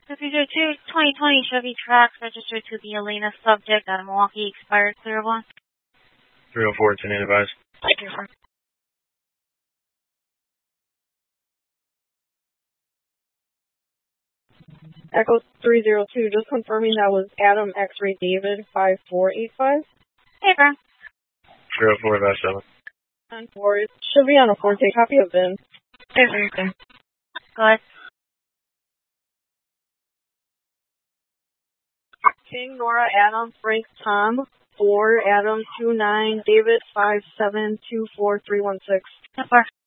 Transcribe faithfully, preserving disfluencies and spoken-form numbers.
Passenger two, twenty twenty Chevy Trax registered to the Elena subject at Milwaukee, expired clear one. three oh four, ten advised. Echo three zero two, just confirming that was Adam X-Ray David five four eight five. Hey, Brown. three oh four, advised seven. ten four, it should be on a four, take copy of V I N. There's everything. Go ahead. King, Nora, Adam, Frank, Tom, four, Adam, two nine, David, five seven two four three one six. So far.